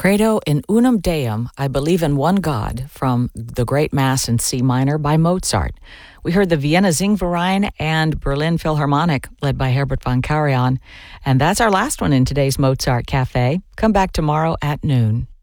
Credo in unum Deum, I believe in one God, from the Great Mass in C minor by Mozart. We heard the Vienna Singverein and Berlin Philharmonic, led by Herbert von Karajan. And that's our last one in today's Mozart Cafe. Come back tomorrow at noon.